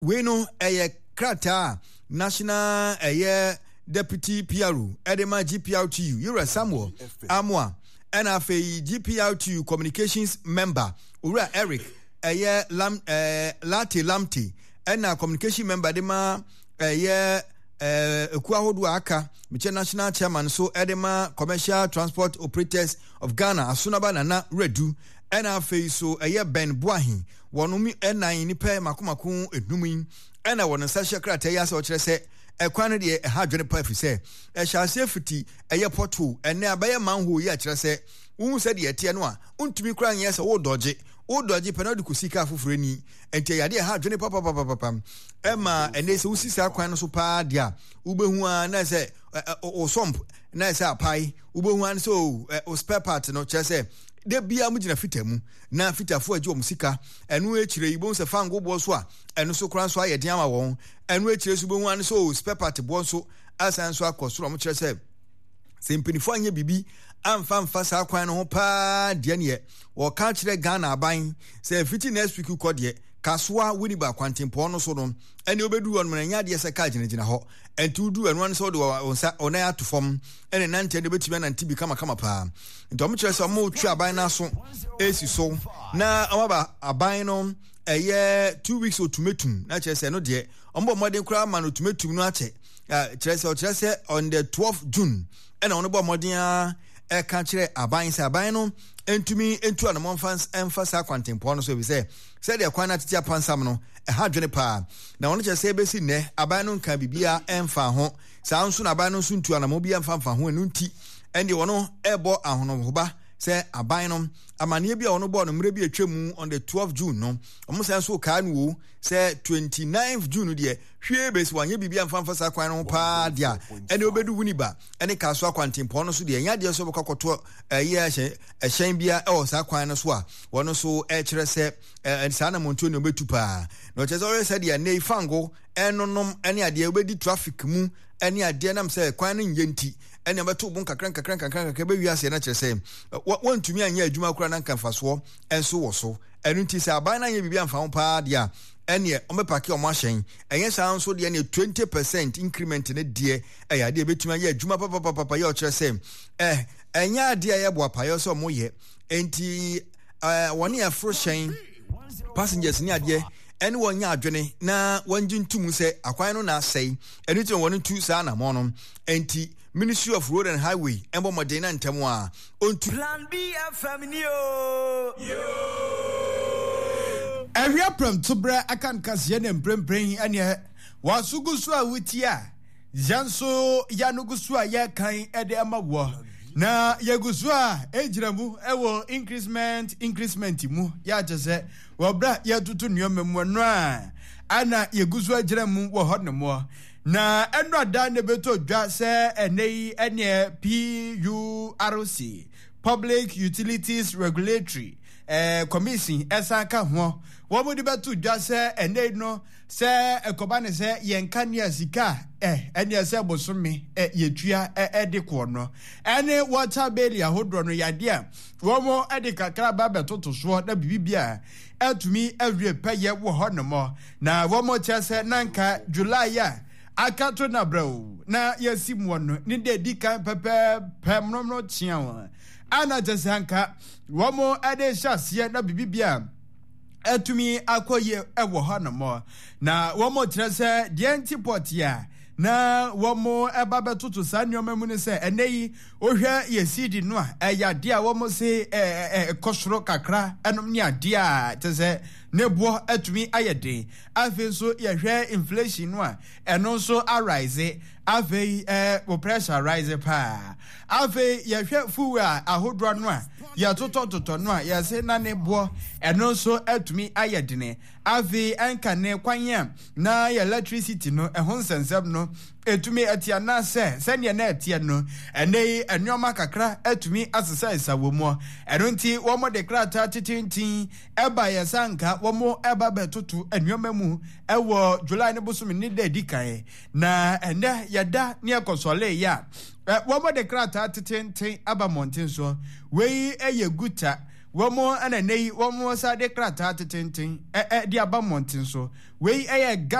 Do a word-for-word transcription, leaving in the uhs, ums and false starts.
we no eye krata national eye deputy P R O edema G P R T U Yura Samuel Amwa and afe G P R T U communications member Ura Eric eye lam eh lati lamti and communication member dema eye eh ekuahodu aka miche national chairman so edema commercial transport operators of Ghana asunaba nana redu and afe so eye Ben Buahi wonumi enan ni pe makomakun ednumin and I want to say krata ya so kire se ekwan de e ha dwene pa fi se e hyase fiti eye portal ene abaye manho yi a kire se wu se de etie no a untumi kura anye se wo doje wo doje penadu kusika afoforo ni enti ya de ha dwene papa papa papa ema ene se usisa kwan no so pa dia ubehu a na se o somp na se apai ubehu an so o spare part no kire se de bia mu gina fitamu na fitafo agi omusika enu echire ibon se fango bo so a enu so kran so ayedian ma won enu echire so bo wan so spare part bo so asan so akosoro mo kire se sempinifo anye bibi amfa mfa sa kwan no pa de ne wo ka kire Ghana aban se fiti next week ko de kaswa wini ba kwantempo no so no ene obedu won mena nya de se ka gina gina ho enti du enu an so de onsa ona atofom ene nante de betime nante bi kama kama pa enti omo kire se omo twa aban na so esi so na omaba aban no eye two weeks otumetum na kire se no de ombo modern kura man otumetum no ache kire se o kire se on the twelfth June ene ono bo modern a e ka kire aban se aban no entumi entu anamon fans emphasize kwantempo no so bi se se de kwan na tete apansam no e ha dwene pa na wono che se besi ne aban no nka bibia emfa ho sa nso na aban no nso ntu anamon bia emfa mfa ho enu nti ende wono ebo ahono hoba se aban no amane bia wono bo no mre bia twemu on the twelfth June no omo se nso ka nu se twenty-ninth June de hwe besi wanye bibia emfa mfa sa kwan no pa dia ene obedu wuniba ene ka so akwantempo no so de nya de so bokokoto eye ehye ehyen bia e o sa kwan no so a wono so e kire se sana monto ne obetu pa no che so se de ne fango enonom ene ade obedi traffic mu ene ade nam se kwan no nyenti ene beto bun kakran kakran kakran kakran be wiase na kire se wontumi anya adwuma kura na nkamfaso enso wo so enu nti se aban na ye bibia mfa ho pa dia ene o me pake o mo ahyen enye sa nso de ne twenty percent increment ne de e ya de betuma ye adwuma papa papa papa ye o kire se eh enya de ye bo apayo so mo ye enti eh woni afro hyen passengers ni ade ene wonya adwene na wanji ntum se akwan no na asai enu ti woni tu sa na mo no enti Ministry of Road and Highway embo modena ntemu a ontu Plan B F M ni o yo Area from Tubra akan kase ne mprempren ene wasugusu a wutia janso yanugusu a ye kan ede amawo na yegusu a ejiramu ewo increment increment mu ya jese wobra ya tutu nniomemu no a ana yegusu ajiramu wo hodnemo na enrada ne beto dwa se enei ene P U R C Public Utilities Regulatory eh commission esaka ho wo mo di beto dwa se enei no se ekoba ne se yenka ne sika eh ene se bosome eh yetua eh de ko no ene water bill ya hodro no yade a wo mo ede kakra ba betoto so na bibia atumi awie paye wo ho no mo na wo mo chese nanka July ya akato na bro na yasimu no ni de dika pepe pemnomno chiawa ana jesanka womo ade hyasie na bibibia atumi akoye ewo hanamo na womo trese de antiport ya na womo eba betoto sanyoma mu ne se eneyi ohwe yesidi no a eyade a womo se eh kosoro kakra enom ni ade a tese nebo atumi ayede afi so yehwe inflation no a eno so arise afi eh pressure rise pa afi yehwe fuel a ahodro no a ya toto toto no a yese na nebo eno so atumi ayede ne afi enka ne kwanya na electricity no ehon sensem no etumi atia na se sene na atia no ene enoma kakra etumi asesa esawomo eno nti wo mo declare titintin eba yesanka wo mo eba betoto enoma mu ewo July ne bosumi ni de dikan na ene yada ne akosole ya wo mo declare titintin aba mountain so we eye guta womo ana nei womo sa de krata tetenten eh eh dia ba monten so wei eh